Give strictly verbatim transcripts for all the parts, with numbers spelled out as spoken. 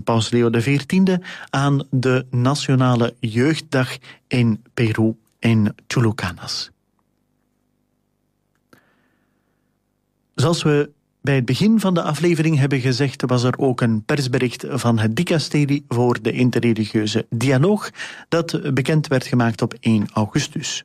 Paus Leo de veertiende aan de Nationale Jeugddag in Peru, in Chulucanas. Zoals we bij het begin van de aflevering hebben gezegd, was er ook een persbericht van het dicasterie voor de interreligieuze dialoog dat bekend werd gemaakt op één augustus.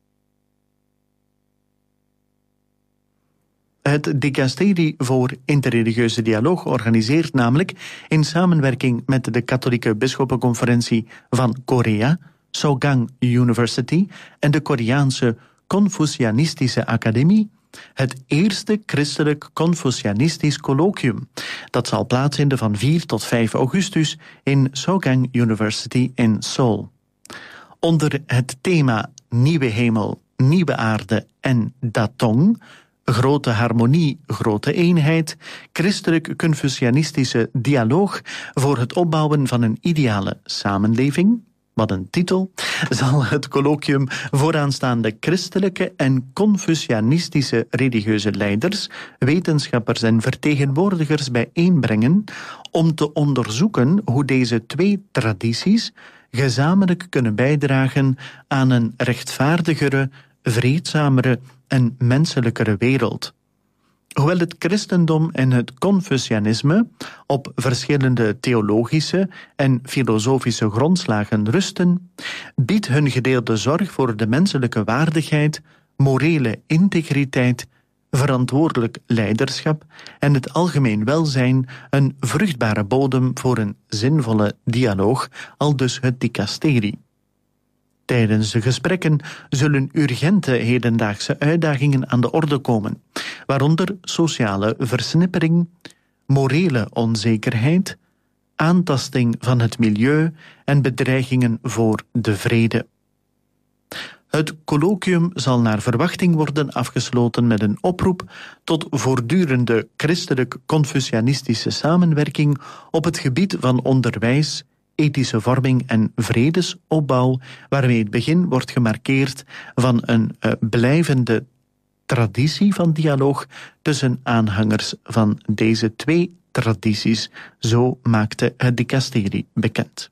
Het dicasterie voor interreligieuze dialoog organiseert namelijk in samenwerking met de Katholieke Bisschoppenconferentie van Korea, Sogang University en de Koreaanse Confucianistische Academie het eerste christelijk Confucianistisch colloquium. Dat zal plaatsvinden van vier tot vijf augustus in Sogang University in Seoul. Onder het thema Nieuwe Hemel, Nieuwe Aarde en Datong, grote harmonie, grote eenheid, christelijk Confucianistische dialoog voor het opbouwen van een ideale samenleving. Wat een titel, zal het colloquium vooraanstaande christelijke en Confucianistische religieuze leiders, wetenschappers en vertegenwoordigers bijeenbrengen om te onderzoeken hoe deze twee tradities gezamenlijk kunnen bijdragen aan een rechtvaardigere, vreedzamere en menselijkere wereld. Hoewel het christendom en het Confucianisme op verschillende theologische en filosofische grondslagen rusten, biedt hun gedeelde zorg voor de menselijke waardigheid, morele integriteit, verantwoordelijk leiderschap en het algemeen welzijn een vruchtbare bodem voor een zinvolle dialoog, aldus het dicasterie. Tijdens de gesprekken zullen urgente hedendaagse uitdagingen aan de orde komen, waaronder sociale versnippering, morele onzekerheid, aantasting van het milieu en bedreigingen voor de vrede. Het colloquium zal naar verwachting worden afgesloten met een oproep tot voortdurende christelijk-confucianistische samenwerking op het gebied van onderwijs, ethische vorming en vredesopbouw, waarmee het begin wordt gemarkeerd van een uh, blijvende traditie van dialoog tussen aanhangers van deze twee tradities. Zo maakte het dicasterie bekend.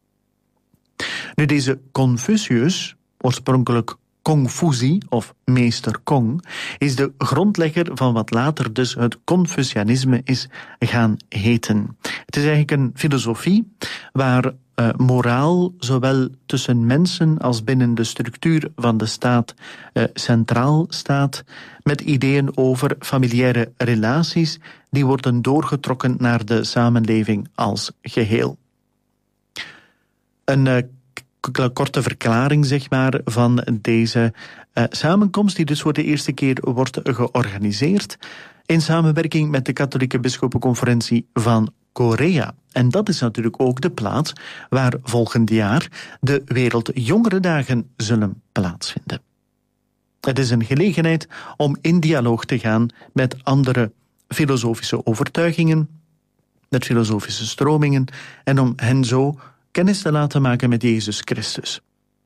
Nu, deze Confucius, oorspronkelijk Kongfuzi of meester Kong, is de grondlegger van wat later dus het Confucianisme is gaan heten. Het is eigenlijk een filosofie waar uh, moraal zowel tussen mensen als binnen de structuur van de staat uh, centraal staat, met ideeën over familiaire relaties die worden doorgetrokken naar de samenleving als geheel. Een uh, korte verklaring, zeg maar, van deze uh, samenkomst, die dus voor de eerste keer wordt georganiseerd in samenwerking met de Katholieke Bisschoppenconferentie van Korea. En dat is natuurlijk ook de plaats waar volgend jaar de Wereldjongerendagen zullen plaatsvinden. Het is een gelegenheid om in dialoog te gaan met andere filosofische overtuigingen, met filosofische stromingen, en om hen zo kennis te laten maken met Jezus Christus.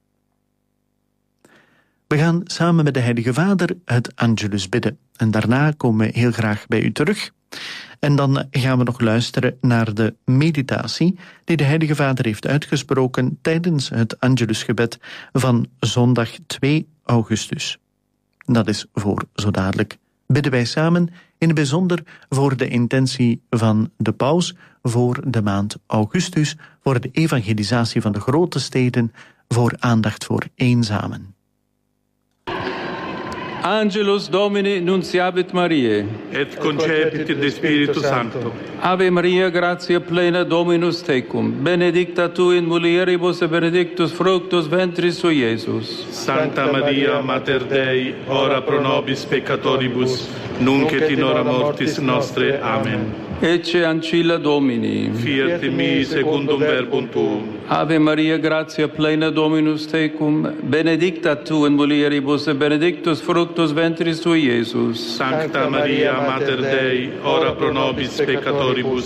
We gaan samen met de Heilige Vader het Angelus bidden. En daarna komen we heel graag bij u terug. En dan gaan we nog luisteren naar de meditatie die de Heilige Vader heeft uitgesproken tijdens het Angelusgebed van zondag twee augustus. Dat is voor zo dadelijk. Bidden wij samen, in het bijzonder voor de intentie van de paus voor de maand augustus, voor de evangelisatie van de grote steden, voor aandacht voor eenzamen. Angelus Domini nunciabit Mariae. Et concepit in de Spiritu Sancto. Ave Maria, gratia plena, Dominus tecum. Benedicta tu in mulieribus et benedictus fructus ventris sui, Iesus. Santa Maria, Mater Dei, ora pro nobis peccatoribus, nunc et in hora mortis nostre. Amen. Ecce ancilla Domini. Fiat in mi secundum verbum tuum. Ave Maria, gratia plena, Dominus tecum. Benedicta tu in mulieribus et benedictus fructus ventris sui, Iesus. Sancta Maria, Mater Dei, ora pro nobis peccatoribus,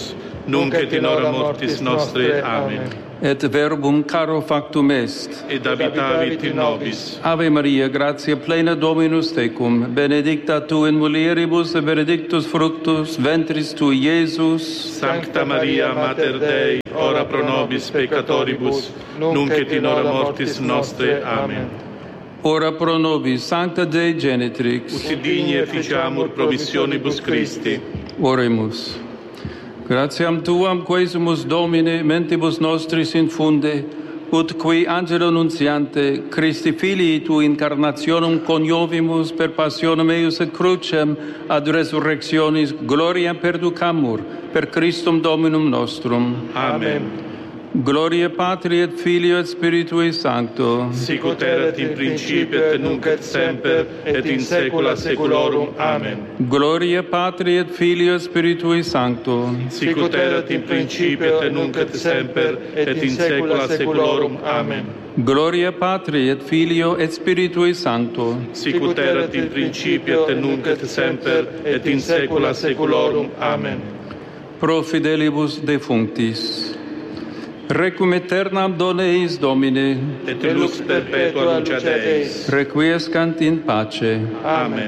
nunc et in hora mortis nostre. Amen. Et verbum caro factum est. Et habitavit in nobis. Ave Maria, gratia plena Dominus tecum, benedicta tu in mulieribus, et benedictus fructus ventris tui, Iesus. Sancta Maria, Mater Dei, ora pro nobis peccatoribus, nunc et in hora mortis nostre. Amen. Ora pro nobis, Sancta Dei Genitrix. Ut digni efficiamur promissionibus Christi. Oremus. Gratiam Tuam quesumus Domine mentibus nostris infunde, ut qui angelo nuntiante Christi Filii Tui incarnationem coniovimus per passionem eius et crucem ad resurrectionis gloria perducamur per Christum Dominum nostrum. Amen. Gloria Patri et Filio et Spiritui Sancto. Sic ut erat in principio et nunc et semper et in saecula saeculorum. Amen. Gloria Patri et Filio et Spiritui Sancto. Sic ut erat in principio et nunc et semper et in saecula saeculorum. Amen. Gloria Patri et Filio et Spiritui Sancto. Sic ut erat in principio et nunc et semper et in saecula saeculorum. Amen. Pro fidelibus defunctis. Requiem aeternam dona eis Domine. Et lux perpetua lucet eis. Requiescant in pace. Amen.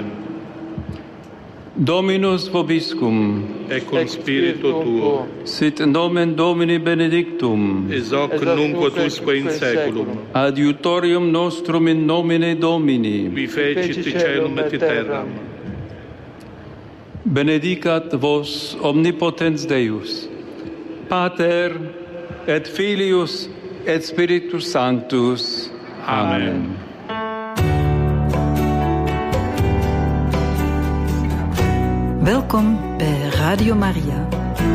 Dominus vobiscum. Et cum spiritu tuo. Sit nomen Domini benedictum. Ex hoc nunc usque in saeculum. Adiutorium nostrum in nomine Domini. Qui fecit caelum et terram. Benedicat vos omnipotens Deus, Pater et Filius et Spiritus Sanctus. Amen. Welkom bij Radio Maria.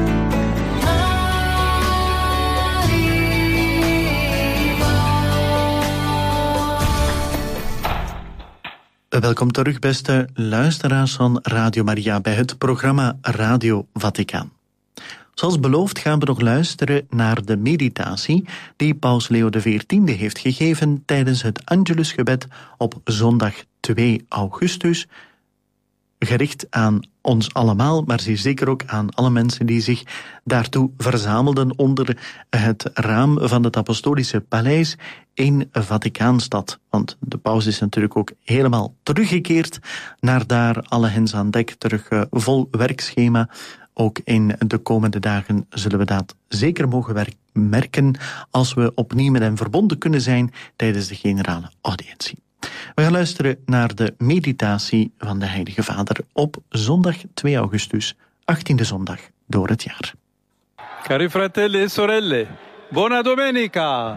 Welkom terug, beste luisteraars van Radio Maria, bij het programma Radio Vaticaan. Zoals beloofd gaan we nog luisteren naar de meditatie die Paus Leo de veertiende heeft gegeven tijdens het Angelusgebed op zondag twee augustus, gericht aan ons allemaal, maar zeker ook aan alle mensen die zich daartoe verzamelden onder het raam van het Apostolische Paleis in Vaticaanstad. Want de paus is natuurlijk ook helemaal teruggekeerd naar daar, alle hens aan dek, terug vol werkschema. Ook in de komende dagen zullen we dat zeker mogen merken als we opnieuw met hem verbonden kunnen zijn tijdens de generale audiëntie. We gaan luisteren naar de meditatie van de Heilige Vader op zondag twee augustus, achttiende zondag door het jaar. Cari fratelli e sorelle, buona domenica!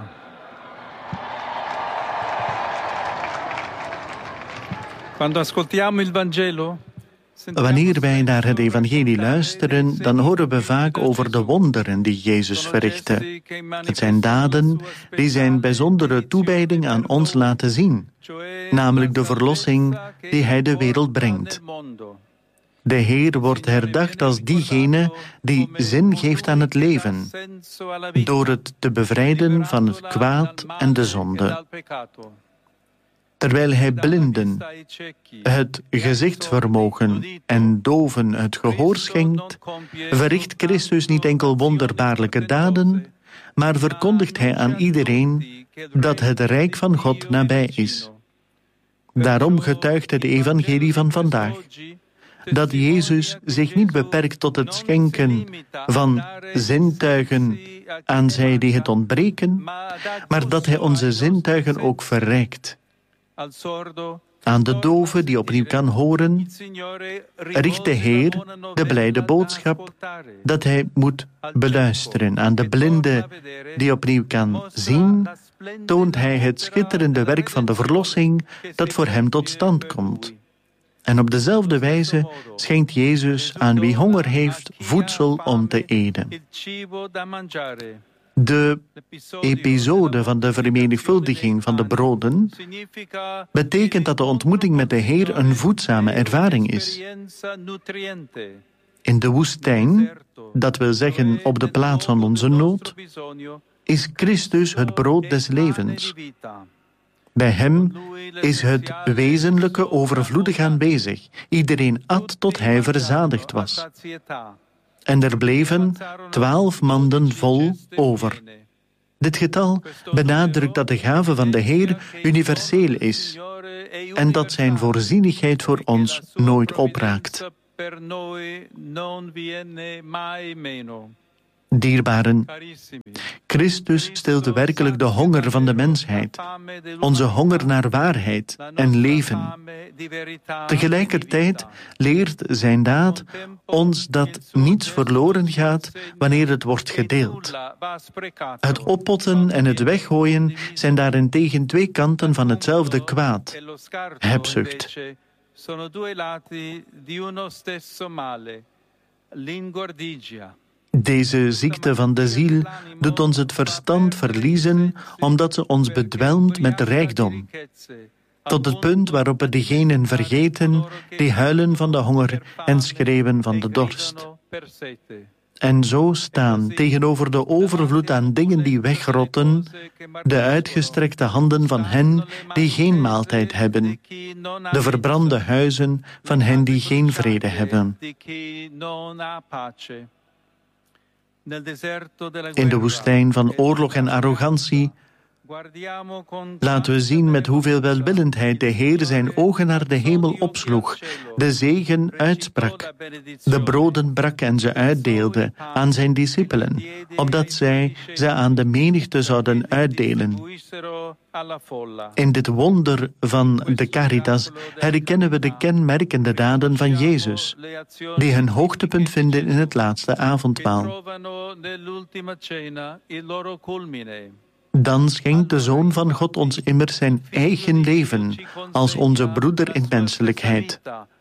Quando ascoltiamo il Vangelo, wanneer wij naar het evangelie luisteren, dan horen we vaak over de wonderen die Jezus verrichtte. Het zijn daden die zijn bijzondere toewijding aan ons laten zien, namelijk de verlossing die Hij de wereld brengt. De Heer wordt herdacht als diegene die zin geeft aan het leven, door het te bevrijden van het kwaad en de zonde. Terwijl Hij blinden het gezichtsvermogen en doven het gehoor schenkt, verricht Christus niet enkel wonderbaarlijke daden, maar verkondigt Hij aan iedereen dat het rijk van God nabij is. Daarom getuigt het evangelie van vandaag dat Jezus zich niet beperkt tot het schenken van zintuigen aan zij die het ontbreken, maar dat Hij onze zintuigen ook verrijkt. Aan de dove die opnieuw kan horen, richt de Heer de blijde boodschap dat hij moet beluisteren. Aan de blinde die opnieuw kan zien, toont hij het schitterende werk van de verlossing dat voor hem tot stand komt. En op dezelfde wijze schenkt Jezus aan wie honger heeft voedsel om te eten. De episode van de vermenigvuldiging van de broden betekent dat de ontmoeting met de Heer een voedzame ervaring is. In de woestijn, dat wil zeggen op de plaats van onze nood, is Christus het brood des levens. Bij hem is het wezenlijke overvloedig aanwezig. Iedereen at tot hij verzadigd was. En er bleven twaalf manden vol over. Dit getal benadrukt dat de gave van de Heer universeel is en dat zijn voorzienigheid voor ons nooit opraakt. Dierbaren, Christus stilde werkelijk de honger van de mensheid, onze honger naar waarheid en leven. Tegelijkertijd leert zijn daad ons dat niets verloren gaat wanneer het wordt gedeeld. Het oppotten en het weggooien zijn daarentegen twee kanten van hetzelfde kwaad, hebzucht. Deze ziekte van de ziel doet ons het verstand verliezen, omdat ze ons bedwelmt met rijkdom. Tot het punt waarop we degenen vergeten die huilen van de honger en schreeuwen van de dorst. En zo staan tegenover de overvloed aan dingen die wegrotten, de uitgestrekte handen van hen die geen maaltijd hebben, de verbrande huizen van hen die geen vrede hebben. In de woestijn van oorlog en arrogantie laten we zien met hoeveel welwillendheid de Heer zijn ogen naar de hemel opsloeg, de zegen uitsprak, de broden brak en ze uitdeelde aan zijn discipelen, opdat zij ze aan de menigte zouden uitdelen. In dit wonder van de Caritas herkennen we de kenmerkende daden van Jezus, die hun hoogtepunt vinden in het laatste avondmaal. Dan schenkt de Zoon van God ons immers zijn eigen leven als onze broeder in menselijkheid.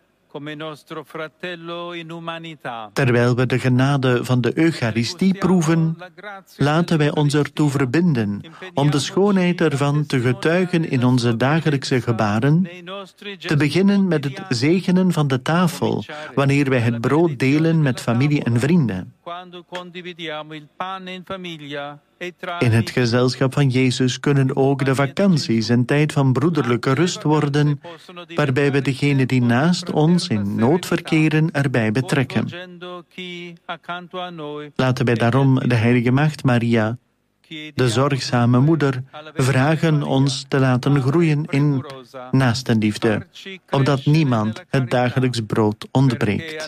Terwijl we de genade van de Eucharistie proeven, laten wij ons ertoe verbinden om de schoonheid ervan te getuigen in onze dagelijkse gebaren, te beginnen met het zegenen van de tafel, wanneer wij het brood delen met familie en vrienden. In het gezelschap van Jezus kunnen ook de vakanties een tijd van broederlijke rust worden, waarbij we degenen die naast ons in nood verkeren erbij betrekken. Laten wij daarom de Heilige Maagd Maria, de zorgzame moeder, vragen ons te laten groeien in naastenliefde, opdat niemand het dagelijks brood ontbreekt.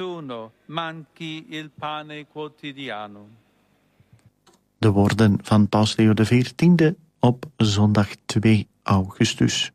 De woorden van Paus Leo de veertiende op zondag twee augustus.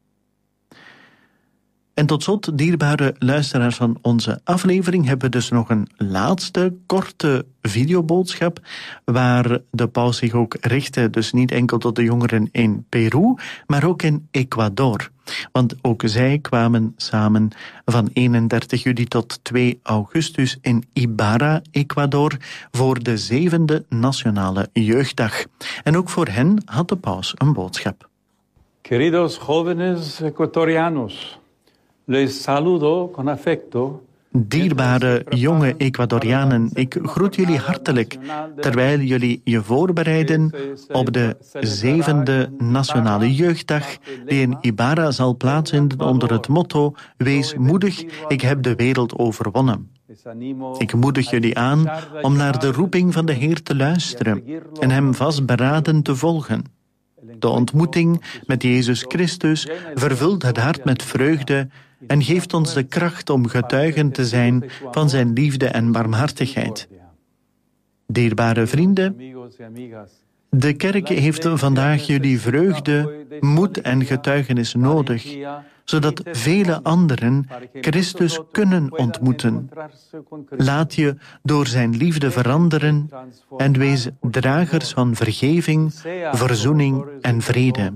En tot slot, dierbare luisteraars van onze aflevering, hebben we dus nog een laatste korte videoboodschap, waar de paus zich ook richtte, dus niet enkel tot de jongeren in Peru, maar ook in Ecuador. Want ook zij kwamen samen van eenendertig juli tot twee augustus in Ibarra, Ecuador, voor de zevende Nationale Jeugddag. En ook voor hen had de paus een boodschap. Queridos jóvenes ecuatorianos, les saludo con afecto. Dierbare jonge Ecuadorianen, ik groet jullie hartelijk, terwijl jullie je voorbereiden op de zevende Nationale Jeugddag, die in Ibarra zal plaatsvinden onder het motto: Wees moedig, ik heb de wereld overwonnen. Ik moedig jullie aan om naar de roeping van de Heer te luisteren en hem vastberaden te volgen. De ontmoeting met Jezus Christus vervult het hart met vreugde en geeft ons de kracht om getuigen te zijn van zijn liefde en barmhartigheid. Dierbare vrienden, de kerk heeft vandaag jullie vreugde, moed en getuigenis nodig, zodat vele anderen Christus kunnen ontmoeten. Laat je door zijn liefde veranderen en wees dragers van vergeving, verzoening en vrede.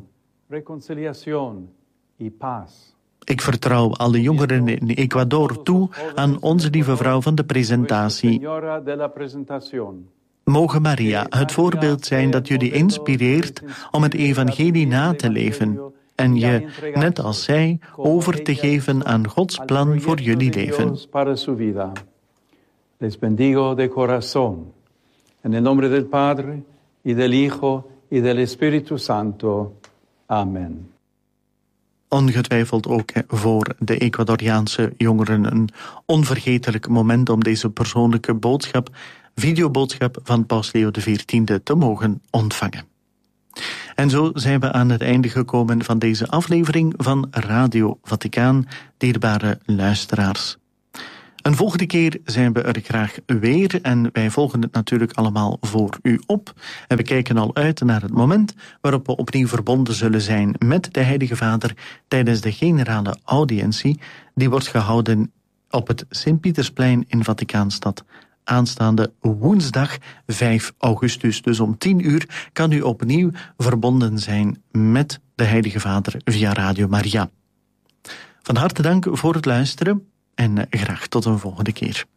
Ik vertrouw alle jongeren in Ecuador toe aan onze lieve vrouw van de presentatie. Mogen Maria het voorbeeld zijn dat jullie inspireert om het evangelie na te leven en je, net als zij, over te geven aan Gods plan voor jullie leven. Les bendigo de corazón. En el nombre del Padre, y del Hijo, y del Espíritu Santo. Amen. ongetwijfeld ook voor de Ecuadoriaanse jongeren een onvergetelijk moment om deze persoonlijke boodschap, videoboodschap van Paus Leo de veertiende te mogen ontvangen. En zo zijn we aan het einde gekomen van deze aflevering van Radio Vaticaan, dierbare luisteraars. Een volgende keer zijn we er graag weer en wij volgen het natuurlijk allemaal voor u op. En we kijken al uit naar het moment waarop we opnieuw verbonden zullen zijn met de Heilige Vader tijdens de generale audiëntie die wordt gehouden op het Sint-Pietersplein in Vaticaanstad. Aanstaande woensdag vijf augustus. Dus om tien uur kan u opnieuw verbonden zijn met de Heilige Vader via Radio Maria. Van harte dank voor het luisteren en graag tot een volgende keer.